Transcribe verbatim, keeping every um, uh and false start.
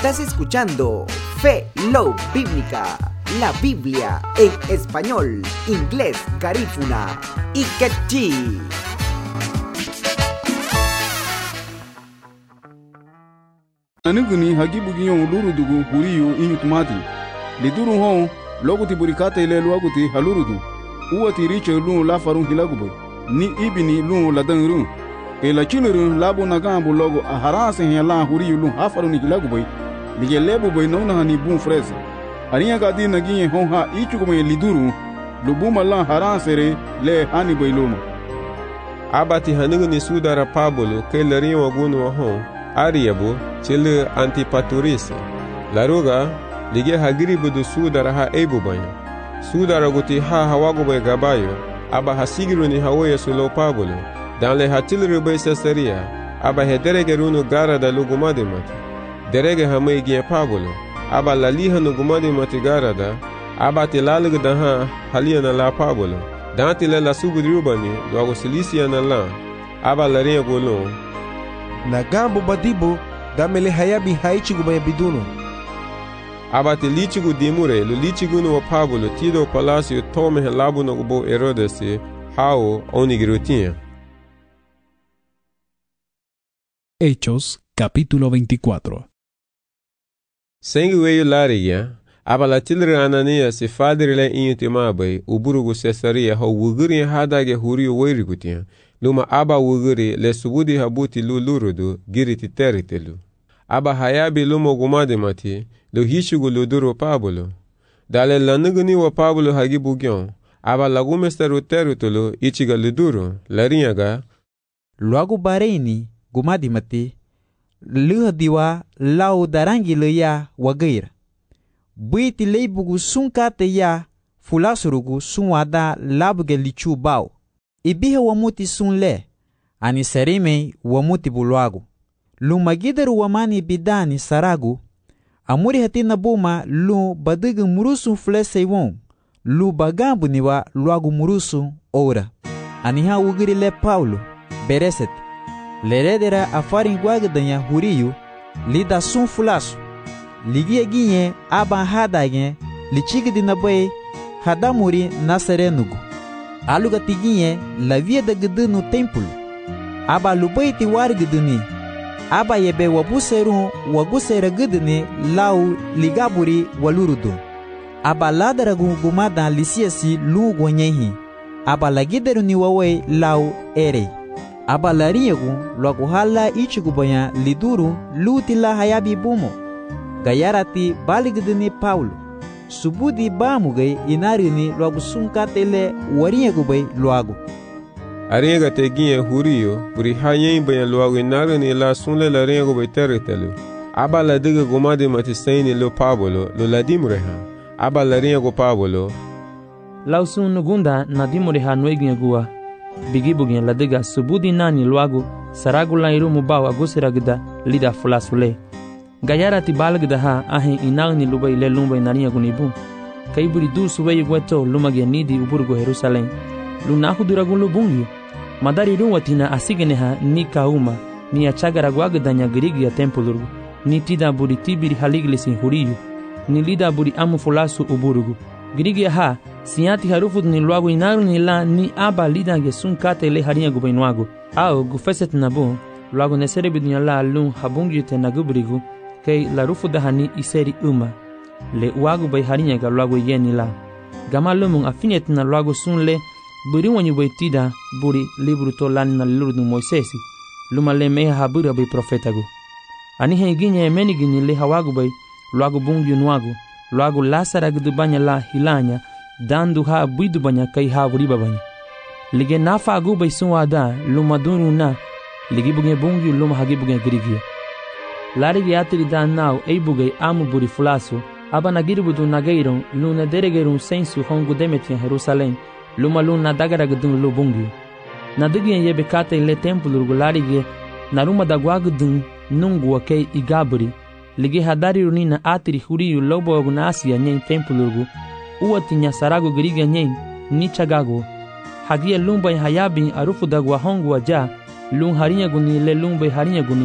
Estás escuchando Fe Love Bíblica, la Biblia en español, inglés, garífuna y quechí. Anuguni hagibugi yon luru dugu huriyu inyu tumati. Liduru hon loguti burikate ile luaguti halurudu. Uwati riche lu la farun hilagubo. Ni ibini lu la danru. Ke la chilurun labo nagambu logo aharase hen la huriyu lu hafarun hilagubo. Lige lebu boy nona hani bun frese. Ariya gadi nagiye hon ha ichugume liduru. Lubuma la harasere le hani boy luma. Abati hanuguni sudara pabolo ke lari wagunu hon. Ariabu chile Antipatris laruga lige hagiribu du sudara ha ebubanya sudara guti ha hawago gabayo aba hasigiru ni hawoya sulo pabolo dan le hatilru be seseria aba hederege runu gara da lugumade mati derege hamay gi pabolo aba laliha no gumade mati gara da aba tilaluga da ha haliana la pabolo dan tile la sugudrubani logo silisia na la aba laria golon na gambo badibo gamele hayabi haichigu baya biduno abate lichigu dimure lo lichigu no pablo tido palacio tome labu no bo Herodes hao onigirutia. Hechos capítulo veinticuatro. Sengueyo laria abalatilre Anania se fadrile intimabe uburugu Cesaria ho wuguri hadage huriyo werigutia luma aba wuguri le subudi habuti lulurudu giriti teritelu. Aba hayabi lumo gumade mati lo hishugu luduro Pablo. Dale lanuguni wa Pablo hagibu gyon. Aba lagumesteru teritelu ichiga luduro larinyaga. Luagu bareini gumade mati luha diwa lau darangi le ya wagaira. Buiti leibugu sunkate ya fulasurugu sunwada labuge lichu bao. Ibihe wamuti sunle, ani serime wamuti bulwagu. Lumagidaru wamani bidani saragu, amuri hatina buma lu badigu murusu flese won, lu bagambu niwa luagu murusu ora. Aniha ugiri le Paulo, bereset, leredera afarin guagdanya huriyu, lida sun fulasu. Ligie ginye aban hadage, lichigidi nabe hadamuri naserenugu. Aluga tiginye la via de gdu no templo aba lubaiti war gduni aba yebe wabuseru wagusera gduni lau ligaburi walurudu aba ladaragu gumada lisiasi lu gonyehi aba lagideru ni wawe lau ere aba lariegu logu hala ichigubanya liduru lutila hayabi bumo gayarati baligduni Paulo subudi bamugai inarini logo sunkatele wariegubay loago ariega teginye huriyo buri hayen bayan loago inarini la sunle la riegubay teretelu aba la diga gumade matisaini lo Pablo lo ladimreha aba la riego Pablo lau sun gunda na dimreha noeginye gua bigibugye la diga subudi nani loago saragula irumu bawa agusiragda lida fulasule Gayarati balgda ha ahe inagni lubay le lumbay nariya gunibu. Kaiburi dur subay gweto lumage nidi uburgo Jerusalem. Lunahu duragun lubungi. Madari ruwatina asigene ha ni kauma ni achagara gwagdanya girigi ya tempulurgu. Ni tida buri tibiri haliglisi huriyu. Ni lida buri amu fulasu uburgu. Girigi ha siati harufut ni luagu inaru ni la ni aba lida ge sunkate le hariya gubaynuagu. Ao gufeset nabu luagu nesere bidunya la lun habungi te nagubrigu. Kay la rufu dahani iseri uma le uagu bay harinya ga luagu yeni la gama lumun afinet na luagu sunle buri wanyu bay tida buri libru to lan na lurdu Moisesi luma le meha habura bay profetagu ani he ginye meni gini le hawagu bay luagu bungu nuagu luagu lasara gdubanya la hilanya dandu ha buidu banya kay ha buriba banya lige nafa agu bay sunwada luma dunu na lige bunge bungu luma hagi bunge grigia Larigi atiri da nau eibugay amu buri fulasu aba nagiribudu nagairon luna deregerun sensu hongu demetian Jerusalem luma luna dagaragdun lubungi nadigien yebe kate le templo larigi naruma dagwagdun nungu wakei igaburi ligi hadari runina atiri huriyu lobo ognasia nyen templo uwatinya sarago giriga nyen ni chagago hagia lumba hayabi arufu dagwa hongu aja lun harinya guni le lumba harinya guni